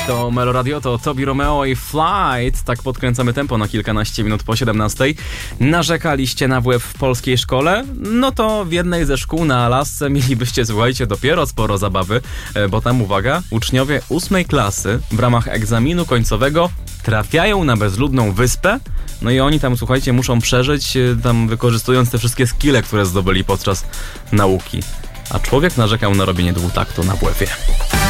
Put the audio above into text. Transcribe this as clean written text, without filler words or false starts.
To Melo Radio, to Tobi Romeo i Flight. Tak podkręcamy tempo na kilkanaście minut po 17. Narzekaliście na WF w polskiej szkole? No to w jednej ze szkół na Alasce mielibyście, słuchajcie, dopiero sporo zabawy, bo tam, uwaga, uczniowie 8 klasy w ramach egzaminu końcowego trafiają na bezludną wyspę. No i oni tam, słuchajcie, muszą przeżyć, tam wykorzystując te wszystkie skille, które zdobyli podczas nauki. A człowiek narzekał na robienie dwutaktu na WF-ie.